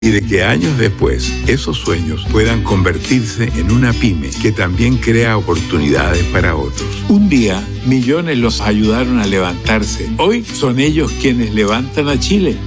y de que años después esos sueños puedan convertirse en una pyme que también crea oportunidades para otros. Un día, millones los ayudaron a levantarse. Hoy son ellos quienes levantan a Chile.